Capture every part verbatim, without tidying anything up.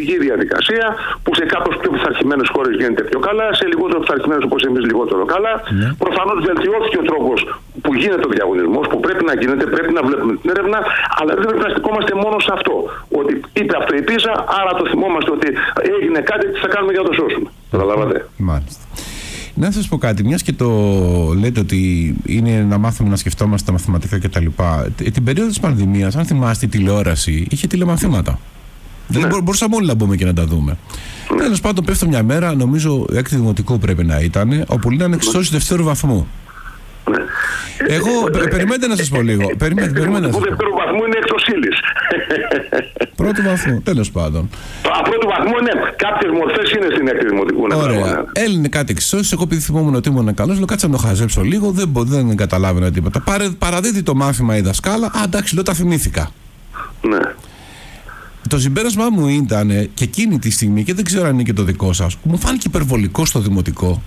τυπική διαδικασία που σε κάπως πιο πειθαρχημένες χώρες γίνεται πιο καλά, σε λιγότερο πειθαρχημένες όπως εμείς λιγότερο καλά. Ναι. Προφανώς βελτιώθηκε ο τρόπος που γίνεται ο διαγωνισμός, που πρέπει να γίνεται, πρέπει να βλέπουμε την έρευνα, αλλά δεν πρέπει να στεκόμαστε μόνο σε αυτό. Ότι είπε αυτό η πίζα, άρα το θυμόμαστε ότι έγινε κάτι, τι θα κάνουμε για να το σώσουμε. Καταλάβατε. Μάλιστα. Να σας πω κάτι, μιας και το λέτε ότι είναι να μάθουμε να σκεφτόμαστε τα μαθηματικά κτλ. Την περίοδο της πανδημίας, αν θυμάστε, η τηλεόραση είχε τηλεμαθήματα. Ναι. Δεν μπορούσαμε όλοι να μπούμε και να τα δούμε. Ναι. Τέλος πάντων, πέφτω μια μέρα, νομίζω έκτη δημοτικού πρέπει να ήταν, όπου λένε εξισώσεις δευτέρου βαθμού. Ναι. Εγώ, πε, περιμένετε να σας πω λίγο. Περιμένετε, περιμένετε. Το δεύτερο βαθμό είναι εκτός ύλης. Πρώτου βαθμού, τέλος πάντων. Α, πρώτου βαθμού, ναι. Κάποιες μορφές είναι στην έκτη δημοτικού. Ωραία. Έλυνε κάτι εξισώσεις. Εγώ, επειδή θυμόμουν ότι ήμουν καλός, λέω κάτσα να το χαζέψω λίγο. Δεν, δεν καταλάβαινα τίποτα. Παρε, παραδίδει το μάθημα η δασκάλα. Α, εντάξει, λέω τα θυμήθηκα. Ναι. Το συμπέρασμά μου ήταν και εκείνη τη στιγμή, και δεν ξέρω αν είναι και το δικό σας, μου φάνηκε υπερβολικό στο δημοτικό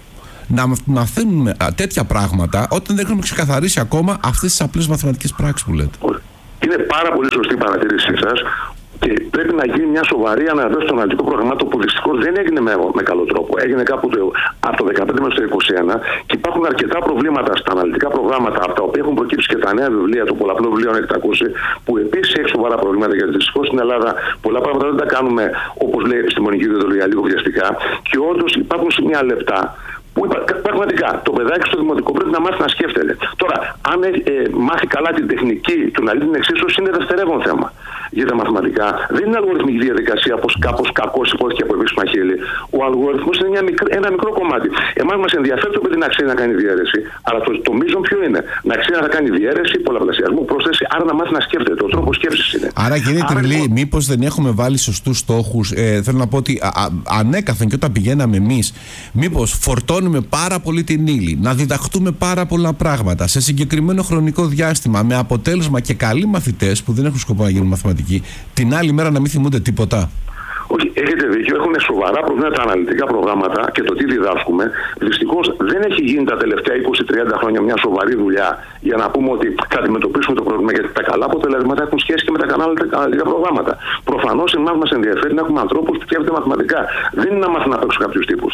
να μαθαίνουμε τέτοια πράγματα όταν δεν έχουμε ξεκαθαρίσει ακόμα αυτές τις απλές μαθηματικές πράξεις που λέτε. Είναι πάρα πολύ σωστή η παρατήρησή σας. Και πρέπει να γίνει μια σοβαρή αναδέωση στο αναλυτικό πρόγραμμα, το που δυστυχώς δεν έγινε με, με καλό τρόπο. Έγινε κάπου το, από το δεκαπέντε μέχρι το είκοσι ένα και υπάρχουν αρκετά προβλήματα στα αναλυτικά προγράμματα, από τα οποία έχουν προκύψει και τα νέα βιβλία, το πολλαπλό βιβλίο επτακόσια, που επίσης έχει σοβαρά προβλήματα. Γιατί δυστυχώς στην Ελλάδα πολλά πράγματα δεν τα κάνουμε όπως λέει η επιστημονική ιδεολογία, λίγο βιαστικά. Και όντως υπάρχουν σημεία λεπτά. Που πραγματικά το παιδάκι στο δημοτικό πρέπει να μάθει να σκέφτεται. Τώρα, αν ε, μάθει καλά την τεχνική του να λύσει την εξίσωση, είναι δευτερεύον θέμα. Για τα μαθηματικά δεν είναι αλγοριθμική διαδικασία, όπως κάπως κακώς υπόθηκε από επίσημα χείλη. Ο αλγοριθμός είναι μια μικρή, ένα μικρό κομμάτι. Εμάς μας ενδιαφέρει το παιδί να ξέρει να κάνει διαίρεση, αλλά το, το μείζον ποιο είναι? Να ξέρει να κάνει διαίρεση, πολλαπλασιασμό, πρόσθεση, άρα να μάθει να σκέφτεται. Ο τρόπος σκέψης είναι. Άρα, κύριε Τριλή, λοιπόν... μήπως δεν έχουμε βάλει σωστούς στόχους? Ε, θέλω να πω ότι α, α, ανέκαθεν και όταν πηγαίναμε εμείς, μήπως φορτώνουμε πάρα πολύ την ύλη, να διδαχτούμε πάρα πολλά πράγματα σε συγκεκριμένο χρονικό διάστημα, με αποτέλεσμα και καλοί μαθητές που δεν έχουν σκοπό να γίνουν μαθηματικοί, την άλλη μέρα να μην θυμούνται τίποτα? Όχι, έχετε δίκιο. Έχουν σοβαρά προβλήματα τα αναλυτικά προγράμματα και το τι διδάσκουμε. Δυστυχώς δεν έχει γίνει τα τελευταία είκοσι με τριάντα χρόνια μια σοβαρή δουλειά για να πούμε ότι θα αντιμετωπίσουμε το πρόβλημα. Γιατί τα καλά αποτελέσματα έχουν σχέση και με τα αναλυτικά προγράμματα. Προφανώς εμάς μας ενδιαφέρει να έχουμε ανθρώπους που σκέφτονται μαθηματικά. Δεν είναι να μάθουν να παίξουν κάποιους τύπους.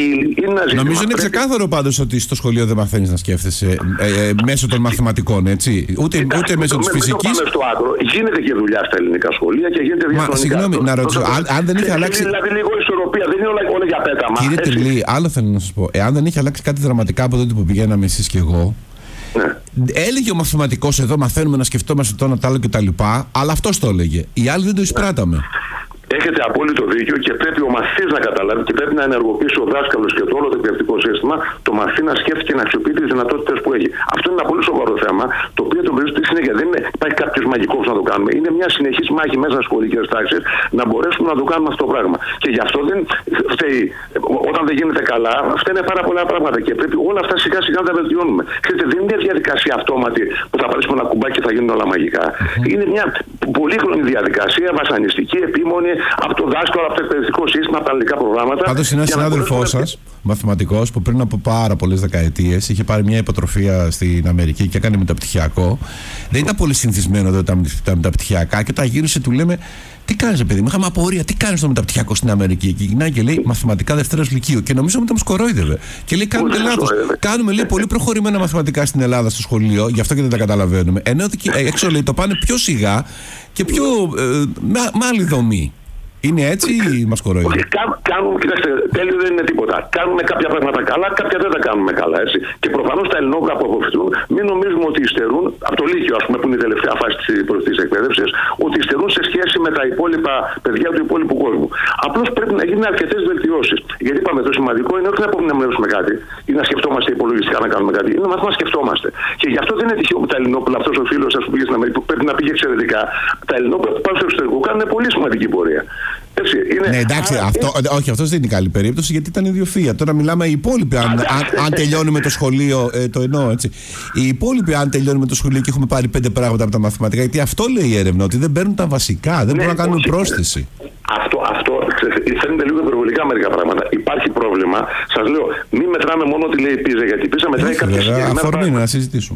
Νομίζω είναι πρέπει... ξεκάθαρο πάντως ότι στο σχολείο δεν μαθαίνεις να σκέφτεσαι ε, ε, μέσω των μαθηματικών, έτσι. Ούτε, Κοιτά, ούτε μέσω της φυσικής. Στο άκρο. Γίνεται και δουλειά στα ελληνικά σχολεία και γίνεται διαχρονικά. Συγγνώμη, να ρωτήσω. Αν δεν είχε αλλάξει. Δηλαδή λίγο ισορροπία, δεν είναι όλα, όλα για πέταμα. Κύριε Τριλή, άλλο θέλω να σας πω. Εάν δεν είχε αλλάξει κάτι δραματικά από τότε που πηγαίναμε εσείς και εγώ, ναι. Έλεγε ο μαθηματικός εδώ, μαθαίνουμε να σκεφτόμαστε το ένα, το άλλο κτλ. Αλλά αυτός το έλεγε. Οι άλλοι δεν το εισπράταμε. Έχετε απόλυτο δίκιο και πρέπει ο μαθητής να καταλάβει και πρέπει να ενεργοποιήσει ο δάσκαλος και το όλο το εκπαιδευτικό σύστημα το μαθητή να σκέφτεται και να αξιοποιεί τις δυνατότητες που έχει. Αυτό είναι ένα πολύ σοβαρό θέμα, το οποίο το βρίσκεται στη συνέχεια. Δεν είναι, υπάρχει κάποιος μαγικός να το κάνουμε. Είναι μια συνεχής μάχη μέσα στις σχολικές τάξεις να μπορέσουμε να το κάνουμε αυτό το πράγμα. Και γι' αυτό δεν φταίει, όταν δεν γίνεται καλά, φταίνε πάρα πολλά πράγματα και πρέπει όλα αυτά σιγά σιγά να τα βελτιώνουμε. Ξέρετε, δεν είναι μια διαδικασία αυτόματη που θα πάρουμε ένα κουμπάκι και θα γίνουν όλα μαγικά. Mm-hmm. Είναι μια πολύχρονη διαδικασία, βασανιστική, επίμονη. Από το δάσκαλο, από το εκπαιδευτικό σύστημα, από τα ελληνικά προγράμματα. Πάντως, ένα συνάδελφό σας, μαθηματικός, που πριν από πάρα πολλές δεκαετίες είχε πάρει μια υποτροφία στην Αμερική και έκανε μεταπτυχιακό. Δεν ήταν πολύ συνηθισμένο εδώ τα, τα μεταπτυχιακά και όταν γύρισε του λέμε: τι κάνεις, παιδί μου? Είχαμε απορία, τι κάνεις στο μεταπτυχιακό στην Αμερική? Και γυρνάει και λέει: μαθηματικά Δευτέρας Λυκείου. Και νομίζω ότι μας κορόιδευε. Και λέει: κάνουμε λάθος. Κάνουμε λέει, πολύ προχωρημένα μαθηματικά στην Ελλάδα στο σχολείο, γι' αυτό και δεν τα καταλαβαίνουμε. Ενώ έξω λέει το πάνε πιο σιγά και πιο ε, με, με άλλη δομή. Είναι έτσι ή μας κοροϊδεύουν? Όχι, κάνουμε, κοιτάξτε, τέλειο δεν είναι τίποτα. Κάνουμε κάποια πράγματα καλά, κάποια δεν τα κάνουμε καλά. Έτσι. Και προφανώς τα ελληνόπουλα που αποφευθούν, μην νομίζουμε ότι υστερούν, από το Λύκειο, ας πούμε, που είναι η τελευταία φάση της προστής εκπαίδευσης, ότι υστερούν σε σχέση με τα υπόλοιπα παιδιά του υπόλοιπου κόσμου. Απλώς πρέπει να γίνουν αρκετές βελτιώσεις. Γιατί είπαμε, το σημαντικό είναι όχι να πούμε να μιλήσουμε κάτι ή να σκεφτόμαστε υπολογιστικά να κάνουμε κάτι, είναι να μάθουμε να σκεφτόμαστε. Και γι' αυτό δεν είναι τυχαίο που τα ελληνόπουλα, αυτός ο φίλος σας που πήγε στην Αμερική, που πρέπει να πήγε εξαιρετικά, τα ελληνόπουλα που πάνε στο εξωτερικό κάνουν πολύ σημαντική πορεία. Έτσι, είναι... Ναι, εντάξει, Άρα, αυτό, είναι... όχι, αυτός δεν είναι καλή περίπτωση γιατί ήταν ιδιοφυΐα. Τώρα μιλάμε οι υπόλοιποι. Αν, αν, αν τελειώνουμε το σχολείο, ε, το εννοώ έτσι. Οι υπόλοιποι, αν τελειώνουμε το σχολείο και έχουμε πάρει πέντε πράγματα από τα μαθηματικά, γιατί αυτό λέει η έρευνα, ότι δεν παίρνουν τα βασικά, δεν ναι, μπορούν να κάνουν πρόσθεση. Αυτό, αυτό φαίνεται λίγο υπερβολικά μερικά πράγματα. Υπάρχει πρόβλημα. Σας λέω, μην μετράμε μόνο ότι λέει η πίζα, γιατί η πίζα μετράει κάποια συγκεκριμένα. Αφορμή είναι να συζητήσουμε.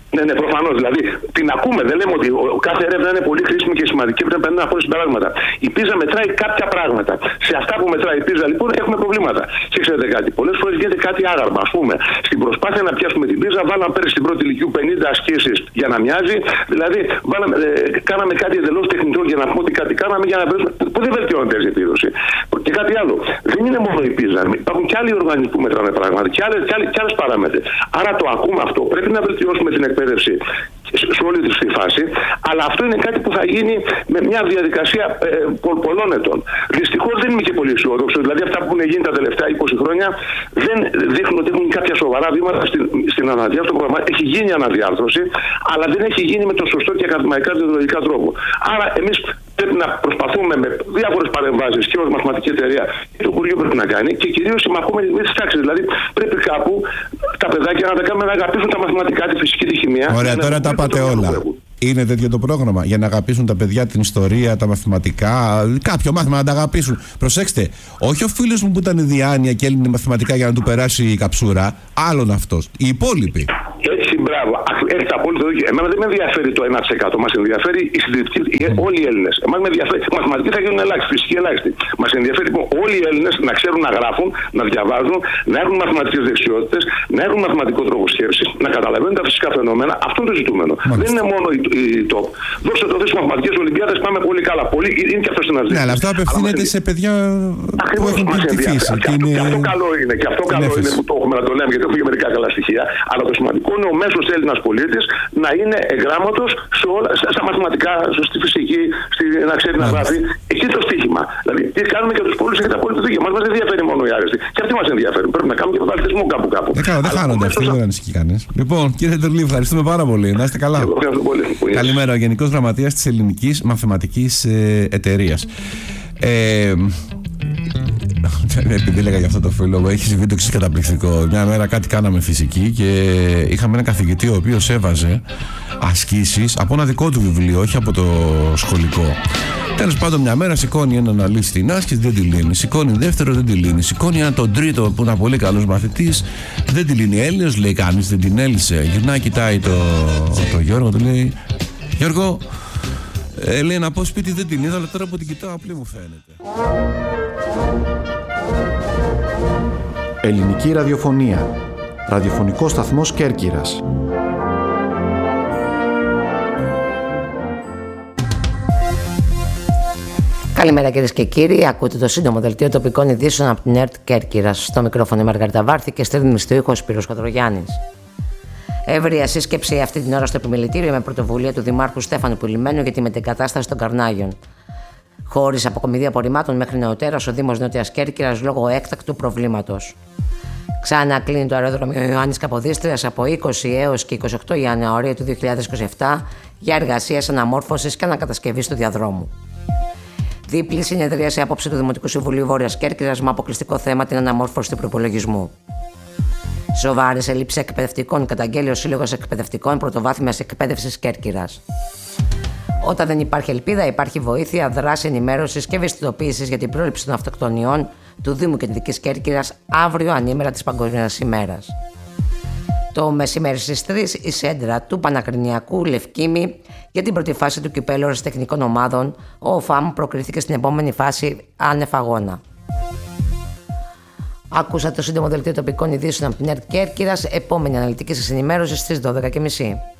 Ναι, ναι, προφανώς. Δηλαδή την ακούμε. Δεν λέμε ότι κάθε έρευνα είναι πολύ χρήσιμη και σημαντική. Πρέπει να παίρνει συμπεράσματα. Η πίζα μετράει κάποια πράγματα. Σε αυτά που μετράει η πίζα, λοιπόν, έχουμε προβλήματα. Και ξέρετε κάτι, πολλές φορές γίνεται κάτι άγαρμα. Ας πούμε, στην προσπάθεια να πιάσουμε την πίζα, βάλαμε πέρυσι στην πρώτη ηλικίου πενήντα ασκήσεις για να μοιάζει. Δηλαδή, βάλαμε, ε, κάναμε κάτι εντελώς τεχνητό για να πούμε ότι κάτι κάναμε για να βρούμε. Που δεν βελτιώνεται η επίδοση. Και κάτι άλλο. Δεν είναι μόνο η πίζα. Υπάρχουν και άλλοι οργανισμοί που μετράνε πράγματα και άλλες παράμετροι. Άρα το ακούμε αυτό. Πρέπει να βελτιώσουμε την εκπαίδευση σε όλη τη φάση, αλλά αυτό είναι κάτι που θα γίνει με μια διαδικασία ε, πο- πολλών ετών. Δυστυχώς δεν είμαι και πολύ αισιόδοξο. Δηλαδή, αυτά που έχουν γίνει τα τελευταία είκοσι χρόνια δεν δείχνουν ότι έχουν κάποια σοβαρά βήματα στην, στην αναδιάρθρωση του προγραμμάτου. Έχει γίνει αναδιάρθρωση, αλλά δεν έχει γίνει με τον σωστό και ακαδημαϊκά διοντολογικά τρόπο. Άρα, εμείς πρέπει να προσπαθούμε με διάφορες παρεμβάσεις και ως μαθηματική εταιρεία και το Υπουργείο πρέπει να κάνει και κυρίως η μαχόμενη της τάξης. Δηλαδή, πρέπει κάπου τα παιδάκια να τα κάνουμε να αγαπήσουν τα μαθηματικά, τη φυσική, τη χημεία. Ωραία, τώρα τα πάτε όλα. Είναι τέτοιο το πρόγραμμα για να αγαπήσουν τα παιδιά την ιστορία, τα μαθηματικά, κάποιο μάθημα να τα αγαπήσουν. Προσέξτε, όχι ο φίλος μου που ήταν διάνοια και έλεγε μαθηματικά για να του περάσει η καψούρα, άλλον αυτός. Οι υπόλοιποι. Έτσι, μπράβο. Έχετε απόλυτο δίκιο. Εμένα δεν με ενδιαφέρει το ένα τοις εκατό. Μας ενδιαφέρει η συντηρητική, mm. όλοι οι Έλληνες. Εμάς με ενδιαφέρει. Οι μαθηματικοί θα γίνουν ελάχιστοι, φυσικοί ελάχιστοι. Μας ενδιαφέρει λοιπόν όλοι οι Έλληνες να ξέρουν να γράφουν, να διαβάζουν, να έχουν μαθηματικές δεξιότητες, να έχουν μαθηματικό τρόπο σκέψης, να καταλαβαίνουν τα φυσικά φαινόμενα. Αυτό είναι το ζητούμενο. Μάλιστα. Δεν είναι μόνο η, η top. Δώστε το στις μαθηματικές Ολυμπιάδες, πάμε πολύ καλά. Πολύ, είναι και αυτό ένα ζήτημα. Ναι, αλλά αυτό απευθύνεται σε παιδιά που έχουν τη φύση. Και αυτό καλό είναι. Και αυτό καλό είναι που το έχουμε να το λέμε, γιατί έχουμε μερικά καλά στοιχεία. Αλλά το σημαντικό είναι ο μέσος Έλληνας πολίτης να είναι εγγράμματος σε όλα, στα μαθηματικά, στη φυσική, στη, να ξέρει να γράφει. Εκεί το στοίχημα. Δηλαδή, τι κάνουμε για τους πόλους, έχετε απόλυτο δίκιο. Μας δεν ενδιαφέρει μόνο οι άρεστοι. Και αυτοί μας ενδιαφέρουν. Πρέπει να κάνουμε και πρωταθλητισμό κάπου κάπου. Δεν, δεν χάνονται αυτοί, δεν ανησυχεί κανείς. Λοιπόν, κύριε Τερλή, ευχαριστούμε πάρα πολύ. Να είστε καλά. Καλημέρα, ο Γενικός Γραμματέας της Ελληνικής Μαθηματικής Εταιρείας. Ε, επειδή έλεγα για αυτό το φίλο μου, έχει συμβεί το εξής καταπληκτικό. Μια μέρα κάτι κάναμε φυσική και είχαμε ένα καθηγητή ο οποίος έβαζε ασκήσεις από ένα δικό του βιβλίο, όχι από το σχολικό. Τέλος πάντων, μια μέρα σηκώνει ένα να λύσει την άσκηση, δεν τη λύνει. Σηκώνει δεύτερο, δεν τη λύνει. Σηκώνει ένα τον τρίτο που ήταν πολύ καλός μαθητής, δεν τη λύνει. Έλληνος, λέει, κανείς δεν την έλυσε. Γυρνάει, κοιτάει το, το Γιώργο, του λέει: Γιώργο, ε, λέει να πω σπίτι, δεν την είδα, αλλά τώρα που την κοιτάω απλή μου φαίνεται. Ελληνική ραδιοφωνία. Ραδιοφωνικός σταθμός Κέρκυρας. Καλημέρα κυρίες και κύριοι. Ακούτε το σύντομο δελτίο τοπικών ειδήσεων από την ΕΡΤ Κέρκυρας. Στο μικρόφωνο η Μαργαρίτα Βάρθη και στη ρύθμιση του ήχου ο Σπύρος Κοντρογιάννης. Εύρεια σύσκεψη αυτή την ώρα στο επιμελητήριο με πρωτοβουλία του Δημάρχου Στέφανου Πουλημένου για τη μετεγκατάσταση των Καρνάγιων. Χωρίς αποκομιδή απορριμμάτων μέχρι νεοτέρας, ο Δήμος Νότιας Κέρκυρας λόγω έκτακτου προβλήματος. Ξανακλίνει το αεροδρόμιο Ιωάννης Καποδίστριας από είκοσι έως και είκοσι οκτώ Ιανουαρίου του δύο χιλιάδες είκοσι επτά για εργασίες αναμόρφωσης και ανακατασκευής του διαδρόμου. Δίπλη συνεδρίαση απόψε του Δημοτικού Συμβουλίου Βόρειας Κέρκυρας με αποκλειστικό θέμα την αναμόρφωση του προϋπολογισμού. Σοβαρές ελλείψεις εκπαιδευτικών καταγγέλει ο Σύλλογος Εκπαιδευτικών Πρωτοβάθμιας Εκπαίδευσης Κέρκυρας. Όταν δεν υπάρχει ελπίδα, υπάρχει βοήθεια, δράση ενημέρωσης και ευαισθητοποίησης για την πρόληψη των αυτοκτονιών του Δήμου και Δυτικής Κέρκυρας αύριο ανήμερα της Παγκόσμιας ημέρας. Το μεσημέρι στις τρεις η σέντρα του Πανακρινιακού Λευκήμη για την πρώτη φάση του κυπέλλου αεροτεχνικών ομάδων, ο ΦΑΜ προκρίθηκε στην επόμενη φάση άνευ αγώνα. Άκουσα το σύντομο δελτίο τοπικών ειδήσεων από την ΕΡΤ Κέρκυρας, επόμενη αναλυτική σας ενημέρωση στις δώδεκα και μισή.